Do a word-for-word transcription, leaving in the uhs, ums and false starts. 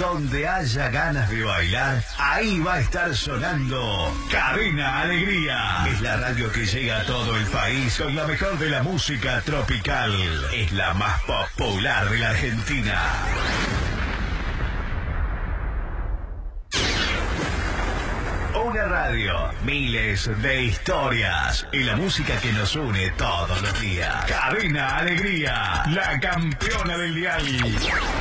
Donde haya ganas de bailar, ahí va a estar sonando Cadena Alegría. Es la radio que llega a todo el país con la mejor de la música tropical. Es la más popular de la Argentina. Una radio, miles de historias y la música que nos une todos los días. Cadena Alegría, la campeona del dial.